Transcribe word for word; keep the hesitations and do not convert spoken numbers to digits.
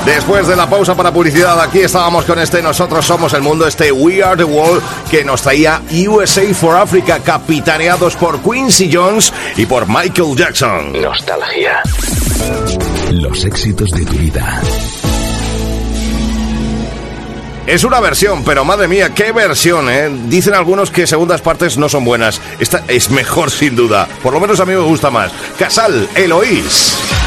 Después de la pausa para publicidad, aquí estábamos con este Nosotros Somos el Mundo, este We Are the World, que nos traía U S A for Africa, capitaneados por Quincy Jones y por Michael Jackson. Nostalgia. Los éxitos de tu vida. Es una versión, pero madre mía, qué versión, ¿eh? Dicen algunos que segundas partes no son buenas. Esta es mejor sin duda. Por lo menos a mí me gusta más. Casal, Eloís.